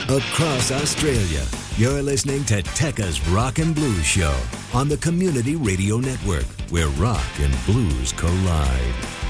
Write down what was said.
Across Australia, you're listening to Tekka's Rock and Blues Show on the Community Radio Network, where rock and blues collide.